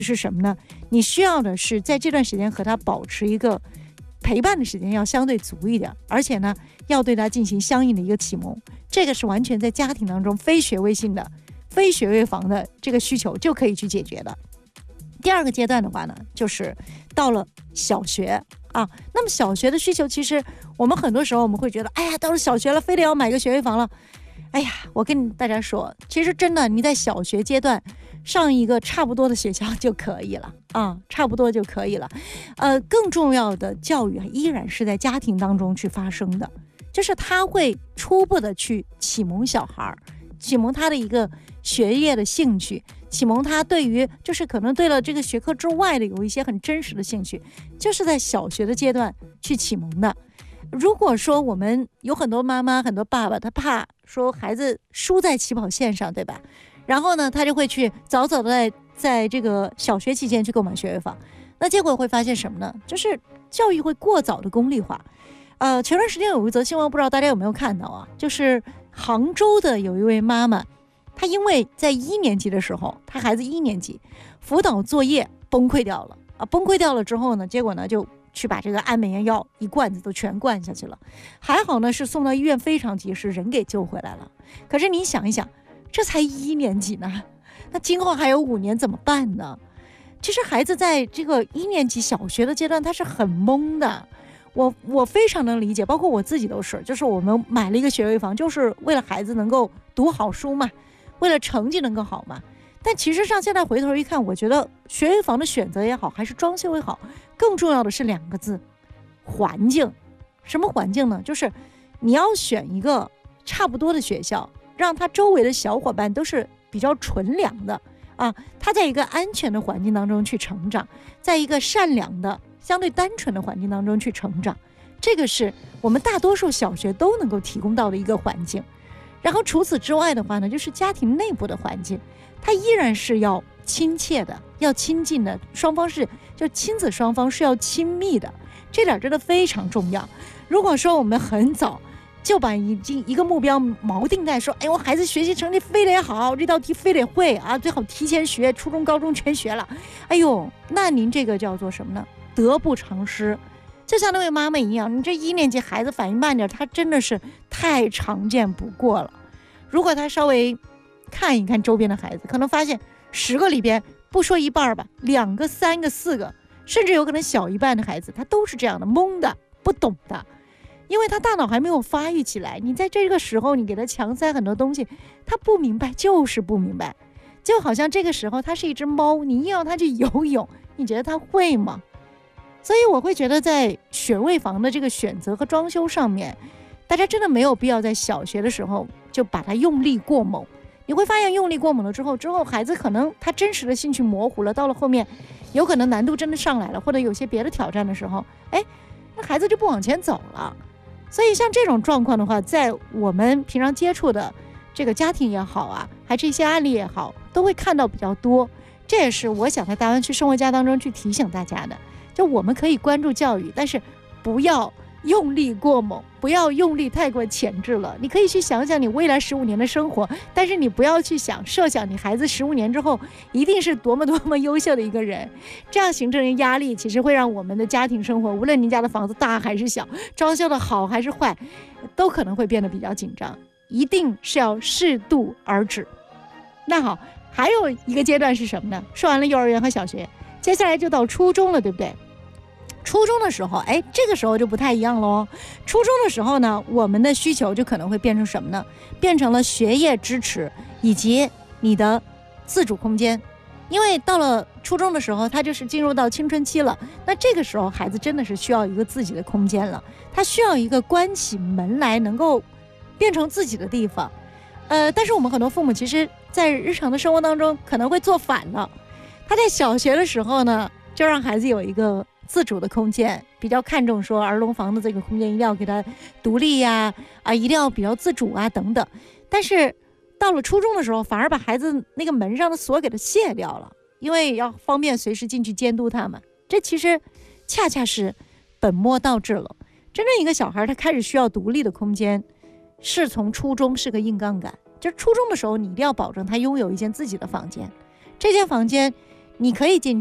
是什么呢？你需要的是在这段时间和他保持一个陪伴的时间要相对足一点，而且呢，要对他进行相应的一个启蒙。这个是完全在家庭当中非学位性的、非学位房的这个需求就可以去解决的。第二个阶段的话呢，就是到了小学啊。那么小学的需求，其实我们很多时候我们会觉得，哎呀，到了小学了，非得要买个学位房了。哎呀，我跟大家说，其实真的你在小学阶段上一个差不多的学校就可以了啊，差不多就可以了。更重要的教育依然是在家庭当中去发生的，就是他会初步的去启蒙小孩，启蒙他的一个学业的兴趣，启蒙他对于就是可能对了这个学科之外的有一些很真实的兴趣，就是在小学的阶段去启蒙的。如果说我们有很多妈妈很多爸爸，他怕说孩子输在起跑线上，对吧？然后呢，他就会去早早的在这个小学期间去购买学位房，那结果会发现什么呢？就是教育会过早的功利化。前段时间有一则新闻，不知道大家有没有看到啊？就是杭州的有一位妈妈，她因为在1年级的时候，她孩子1年级辅导作业崩溃掉了啊！崩溃掉了之后呢，结果呢就去把这个安眠药一罐子都全灌下去了。还好呢，是送到医院非常及时，人给救回来了。可是你想一想，这才1年级呢，那今后还有5年怎么办呢？其实孩子在这个1年级小学的阶段，他是很懵的。我非常能理解，包括我自己都是，就是我们买了一个学位房，就是为了孩子能够读好书嘛，为了成绩能够好嘛。但其实上现在回头一看，我觉得学位房的选择也好，还是装修也好，更重要的是2个字：环境。什么环境呢？就是你要选一个差不多的学校，让他周围的小伙伴都是比较纯良的啊，他在一个安全的环境当中去成长，在一个善良的相对单纯的环境当中去成长，这个是我们大多数小学都能够提供到的一个环境。然后除此之外的话呢，就是家庭内部的环境，它依然是要亲切的，要亲近的，双方是就亲子双方是要亲密的，这点真的非常重要。如果说我们很早就把一个目标锚定在说，哎，我孩子学习成绩非得好，这道题非得会啊，最好提前学，初中高中全学了，哎呦，那您这个叫做什么呢？得不偿失。就像那位妈妈一样，你这1年级孩子反应慢点，他真的是太常见不过了。如果他稍微看一看周边的孩子，可能发现10个里边不说1半吧，2个、3个、4个，甚至有可能小一半的孩子，他都是这样的，懵的，不懂的，因为他大脑还没有发育起来。你在这个时候，你给他强塞很多东西，他不明白，就是不明白。就好像这个时候他是一只猫，你硬要他去游泳，你觉得他会吗？所以我会觉得在学位房的这个选择和装修上面，大家真的没有必要在小学的时候就把它用力过猛。你会发现用力过猛了之后孩子可能他真实的兴趣模糊了，到了后面有可能难度真的上来了，或者有些别的挑战的时候，那孩子就不往前走了。所以像这种状况的话，在我们平常接触的这个家庭也好啊，还是一些案例也好，都会看到比较多。这也是我想在大湾区生活家当中去提醒大家的，就我们可以关注教育，但是不要用力过猛，不要用力太过前置了。你可以去想想你未来15年的生活，但是你不要去设想你孩子15年之后一定是多么多么优秀的一个人，这样形成压力，其实会让我们的家庭生活，无论您家的房子大还是小，装修的好还是坏，都可能会变得比较紧张。一定是要适度而止。那好，还有一个阶段是什么呢？说完了幼儿园和小学，接下来就到初中了，对不对？初中的时候，这个时候就不太一样咯。初中的时候呢，我们的需求就可能会变成什么呢？变成了学业支持以及你的自主空间。因为到了初中的时候，他就是进入到青春期了，那这个时候孩子真的是需要一个自己的空间了，他需要一个关起门来能够变成自己的地方。但是我们很多父母其实在日常的生活当中可能会做反了，他在小学的时候呢，就让孩子有一个自主的空间，比较看重说儿童房的这个空间一定要给他独立呀，一定要比较自主啊等等。但是到了初中的时候，反而把孩子那个门上的锁给他卸掉了，因为要方便随时进去监督他们。这其实恰恰是本末倒置了。真正一个小孩他开始需要独立的空间，是从初中是个硬杠杆。就是初中的时候，你一定要保证他拥有一间自己的房间，这间房间你可以进